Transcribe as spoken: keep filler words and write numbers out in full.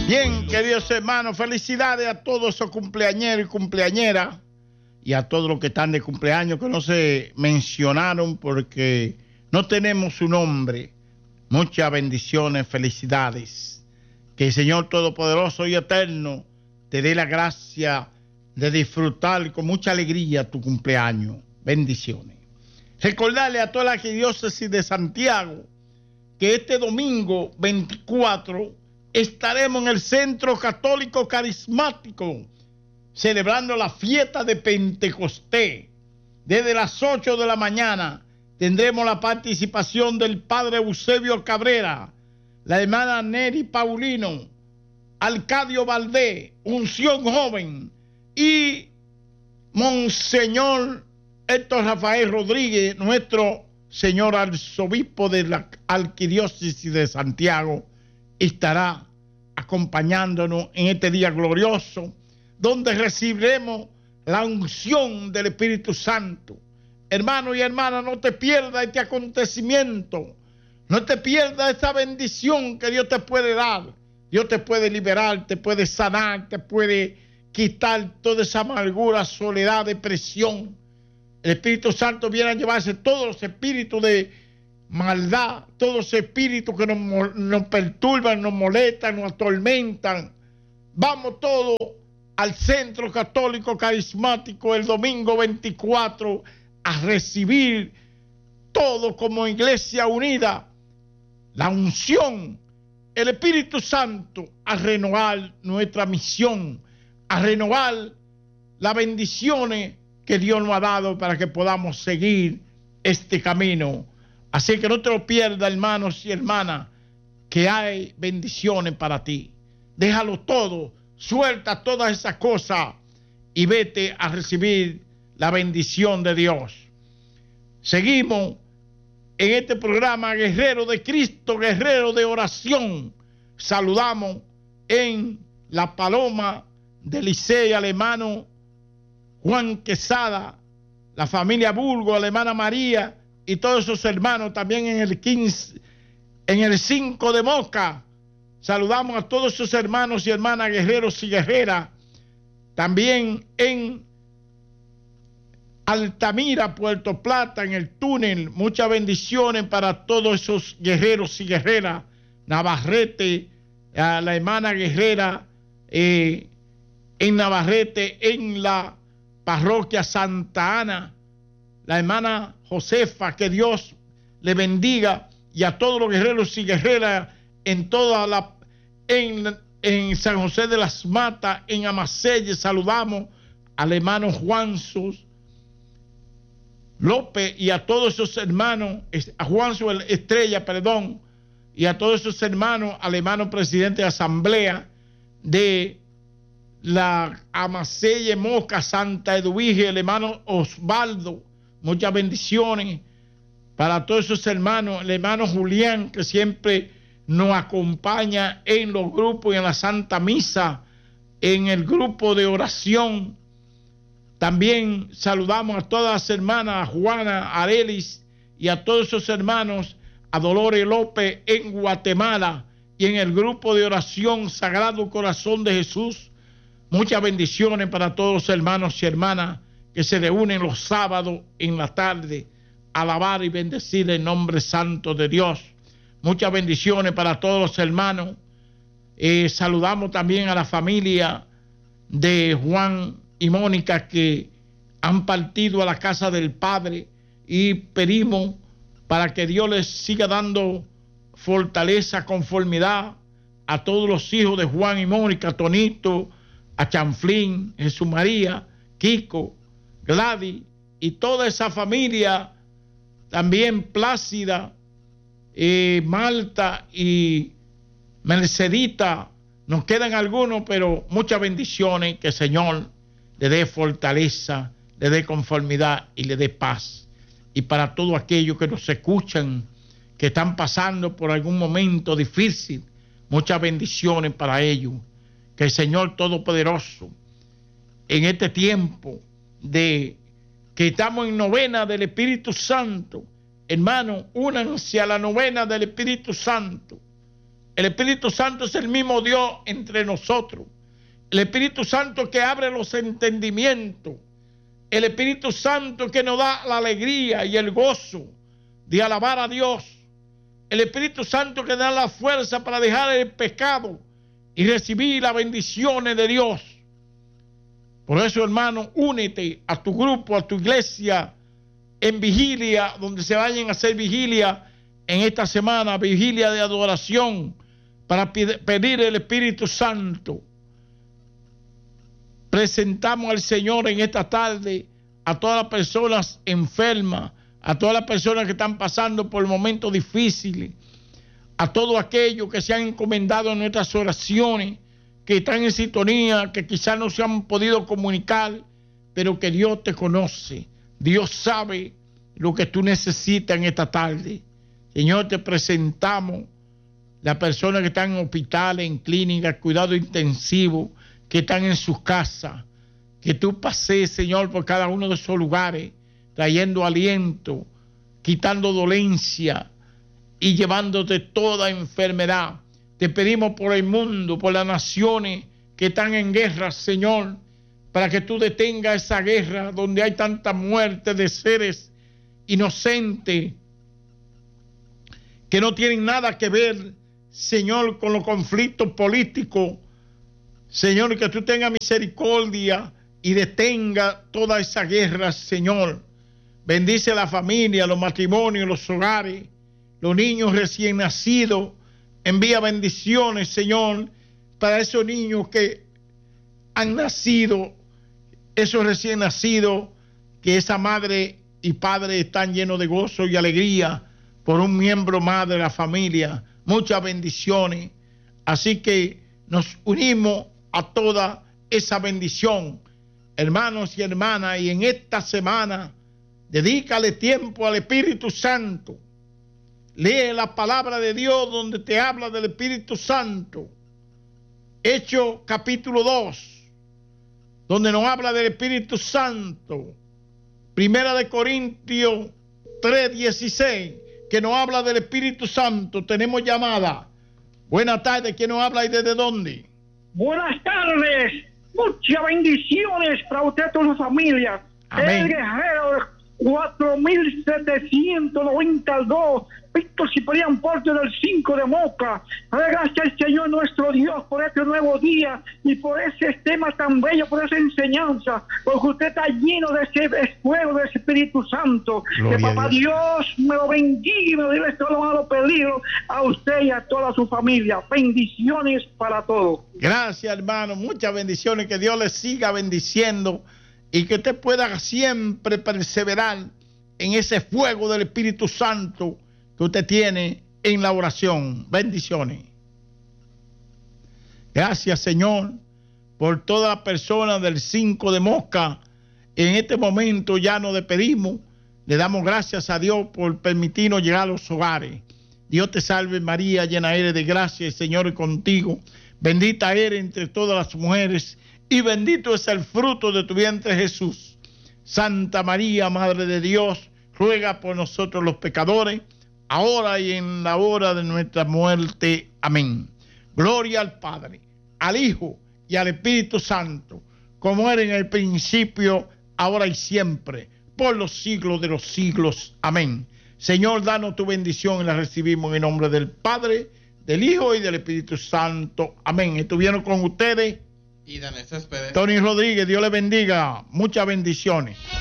Bien, queridos hermanos, felicidades a todos esos cumpleañeros y cumpleañeras y a todos los que están de cumpleaños que no se mencionaron porque no tenemos su nombre. Muchas bendiciones, felicidades. Que el Señor Todopoderoso y Eterno te dé la gracia de disfrutar con mucha alegría tu cumpleaños. Bendiciones. Recordarle a toda la arquidiócesis de Santiago que este domingo veinticuatro estaremos en el Centro Católico Carismático celebrando la fiesta de Pentecostés. Desde las ocho de la mañana tendremos la participación del Padre Eusebio Cabrera, la hermana Neri Paulino, Arcadio Valdés, Unción Joven y Monseñor Héctor Rafael Rodríguez, nuestro señor arzobispo de la arquidiócesis de Santiago, estará acompañándonos en este día glorioso, donde recibiremos la unción del Espíritu Santo. Hermano y hermana, no te pierdas este acontecimiento, no te pierdas esta bendición que Dios te puede dar. Dios te puede liberar, te puede sanar, te puede quitar toda esa amargura, soledad, depresión. El Espíritu Santo viene a llevarse todos los espíritus de maldad, todos los espíritus que nos, nos perturban, nos molestan, nos atormentan. Vamos todos al Centro Católico Carismático el domingo veinticuatro a recibir todo como Iglesia unida, la unción, el Espíritu Santo, a renovar nuestra misión, a renovar las bendiciones que Dios nos ha dado para que podamos seguir este camino. Así que no te lo pierdas, hermanos y hermanas, que hay bendiciones para ti. Déjalo todo, suelta todas esas cosas y vete a recibir la bendición de Dios. Seguimos en este programa Guerrero de Cristo, Guerrero de Oración. Saludamos en La Paloma de Licey al hermano Juan Quesada, la familia Burgo, la hermana María y todos esos hermanos. También en el quince, en el cinco de Moca, saludamos a todos esos hermanos y hermanas guerreros y guerreras. También en Altamira, Puerto Plata, en el túnel, muchas bendiciones para todos esos guerreros y guerreras. Navarrete, a la hermana guerrera eh, en Navarrete, en la parroquia Santa Ana, la hermana Josefa, que Dios le bendiga, y a todos los guerreros y guerreras en toda la en, en San José de las Matas, en Amaselle. Saludamos al hermano Juan Sus López y a todos esos hermanos, a Juan Sus Estrella, perdón, y a todos esos hermanos, al hermano presidente de asamblea de la Amaselle Moca, Santa Eduvige, el hermano Osvaldo. Muchas bendiciones para todos esos hermanos, el hermano Julián, que siempre nos acompaña en los grupos y en la Santa Misa, en el grupo de oración. También saludamos a todas las hermanas, a Juana, a Arelis y a todos esos hermanos, a Dolores López en Guatemala y en el grupo de oración Sagrado Corazón de Jesús. Muchas bendiciones para todos los hermanos y hermanas que se reúnen los sábados en la tarde a alabar y bendecir el nombre santo de Dios. Muchas bendiciones para todos los hermanos. Eh, saludamos también a la familia de Juan y Mónica que han partido a la casa del Padre y pedimos para que Dios les siga dando fortaleza, conformidad a todos los hijos de Juan y Mónica, Tonito, a Chanflín, Jesús María, Kiko, Gladys y toda esa familia, también Plácida, eh, Malta y Mercedita. Nos quedan algunos, pero muchas bendiciones, que el Señor le dé fortaleza, le dé conformidad y le dé paz. Y para todos aquellos que nos escuchan, que están pasando por algún momento difícil, muchas bendiciones para ellos. Que el Señor Todopoderoso, en este tiempo de que estamos en novena del Espíritu Santo, hermano, únanse a la novena del Espíritu Santo. El Espíritu Santo es el mismo Dios entre nosotros. El Espíritu Santo que abre los entendimientos. El Espíritu Santo que nos da la alegría y el gozo de alabar a Dios. El Espíritu Santo que da la fuerza para dejar el pecado y recibir las bendiciones de Dios. Por eso, hermano, únete a tu grupo, a tu iglesia, en vigilia, donde se vayan a hacer vigilia en esta semana, vigilia de adoración, para pedir el Espíritu Santo. Presentamos al Señor en esta tarde a todas las personas enfermas, a todas las personas que están pasando por momentos difíciles, a todos aquellos que se han encomendado en nuestras oraciones, que están en sintonía, que quizás no se han podido comunicar, pero que Dios te conoce. Dios sabe lo que tú necesitas en esta tarde. Señor, te presentamos las personas que están en hospitales, en clínicas, cuidado intensivo, que están en sus casas. Que tú pases, Señor, por cada uno de esos lugares, trayendo aliento, quitando dolencia y llevándote toda enfermedad. Te pedimos por el mundo, por las naciones que están en guerra, Señor, para que tú detengas esa guerra donde hay tanta muerte de seres inocentes que no tienen nada que ver, Señor, con los conflictos políticos. Señor, que tú tengas misericordia y detenga toda esa guerra, Señor. Bendice la familia, los matrimonios, los hogares, los niños recién nacidos. Envía bendiciones, Señor, para esos niños que han nacido, esos recién nacidos, que esa madre y padre están llenos de gozo y alegría por un miembro más de la familia. Muchas bendiciones. Así que nos unimos a toda esa bendición, hermanos y hermanas, y en esta semana dedícale tiempo al Espíritu Santo. Lee la palabra de Dios donde te habla del Espíritu Santo. Hechos capítulo dos, donde nos habla del Espíritu Santo. Primera de Corintios tres dieciséis, que nos habla del Espíritu Santo. Tenemos llamada. Buenas tardes, ¿quién nos habla y desde dónde? Buenas tardes, muchas bendiciones para usted y toda su familia. Amén. El guerrero cuatro mil setecientos noventa y dos, Víctor Ciprián Porte del cinco de Moca. Gracias al Señor nuestro Dios por este nuevo día y por ese tema tan bello, por esa enseñanza, porque usted está lleno de ese fuego del Espíritu Santo. Gloria que papá Dios. Dios me lo bendiga y me lo libre de todo lo malo peligro a usted y a toda su familia. Bendiciones para todos. Gracias, hermano. Muchas bendiciones. Que Dios le siga bendiciendo y que usted pueda siempre perseverar en ese fuego del Espíritu Santo que usted tiene en la oración. Bendiciones. Gracias, Señor, por todas las personas del cinco de Mosca. En este momento ya nos despedimos. Le damos gracias a Dios por permitirnos llegar a los hogares. Dios te salve, María, llena eres de gracia, el Señor es contigo. Bendita eres entre todas las mujeres y bendito es el fruto de tu vientre, Jesús. Santa María, Madre de Dios, ruega por nosotros los pecadores, ahora y en la hora de nuestra muerte. Amén. Gloria al Padre, al Hijo y al Espíritu Santo, como era en el principio, ahora y siempre, por los siglos de los siglos. Amén. Señor, danos tu bendición y la recibimos en el nombre del Padre, del Hijo y del Espíritu Santo. Amén. Estuvieron con ustedes y Danés Céspedes. Tony Rodríguez. Dios le bendiga. Muchas bendiciones.